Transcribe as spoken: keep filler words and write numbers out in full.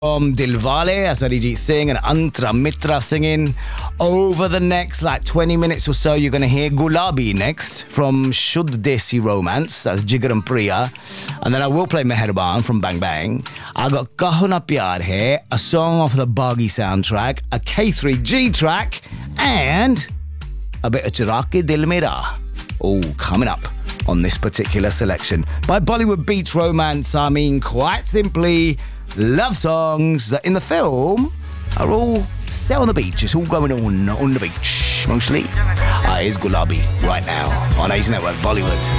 From Dilwale, as Arijit Singh and Antara Mitra singing. Over the next like twenty minutes or so, you're going to hear Gulabi next from Shuddh Desi Romance. That's Jigar and Priya. And then I will play Meherban from Bang Bang. I got Kaho Na Pyar Hai, a song off the Baghi soundtrack, a K three G track, and a bit of Chirag Ke Dil Mera. Oh, coming up on this particular selection. By Bollywood Beats Romance, I mean quite simply love songs that in the film are all set on the beach. It's all going on on the beach, mostly. Uh, here's Gulabi right now on Ace Network Bollywood.